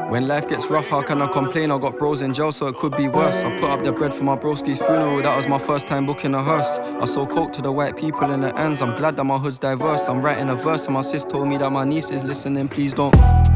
When life gets rough, how can I complain? I got bros in jail, so it could be worse. I put up the bread for my broski's funeral, that was my first time booking a hearse. I sold coke to the white people in the ends, I'm glad that my hood's diverse. I'm writing a verse and my sis told me that my niece is listening, please don't